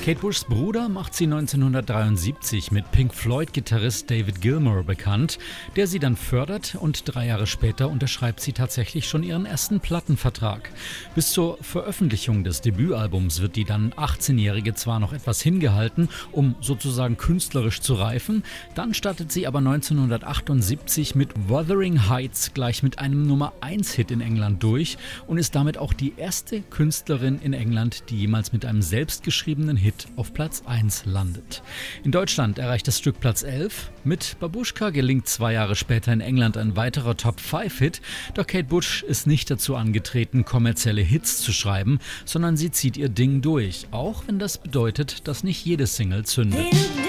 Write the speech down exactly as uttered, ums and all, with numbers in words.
Kate Bushs Bruder macht sie neunzehnhundertdreiundsiebzig mit Pink Floyd-Gitarrist David Gilmour bekannt, der sie dann fördert, und drei Jahre später unterschreibt sie tatsächlich schon ihren ersten Plattenvertrag. Bis zur Veröffentlichung des Debütalbums wird die dann achtzehnjährige zwar noch etwas hingehalten, um sozusagen künstlerisch zu reifen, dann startet sie aber neunzehnhundertachtundsiebzig mit Wuthering Heights gleich mit einem Nummer eins Hit in England durch und ist damit auch die erste Künstlerin in England, die jemals mit einem selbstgeschriebenen Hit auf Platz eins landet. In Deutschland erreicht das Stück Platz elf. Mit Babuschka gelingt zwei Jahre später in England ein weiterer Top fünf Hit, doch Kate Bush ist nicht dazu angetreten, kommerzielle Hits zu schreiben, sondern sie zieht ihr Ding durch, auch wenn das bedeutet, dass nicht jede Single zündet.